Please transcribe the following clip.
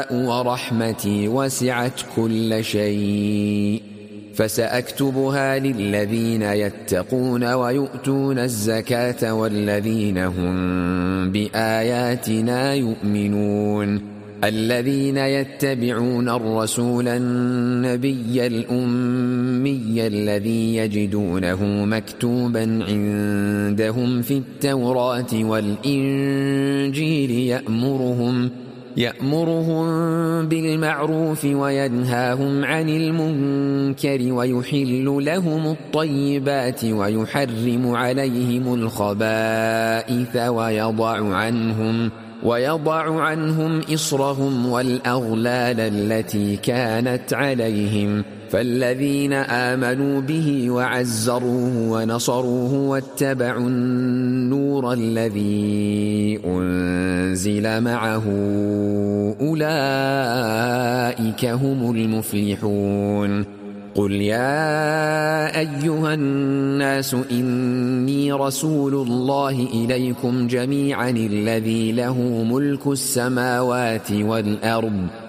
ورحمتي وسعت كل شيء فسأكتبها للذين يتقون ويؤتون الزكاة والذين هم بآياتنا يؤمنون الذين يتبعون الرسول النبي الأمي الذي يجدونه مكتوبا عندهم في التوراة والإنجيل يأمرهم بالمعروف وينهاهم عن المنكر ويحل لهم الطيبات ويحرم عليهم الخبائث ويضع عنهم إصرهم والأغلال التي كانت عليهم فالذين آمنوا به وعزروه ونصروه واتبعوا النور الذي أنزل معه أولئك هم المفلحون قل يا أيها الناس إني رسول الله إليكم جميعا الذي له ملك السماوات والأرض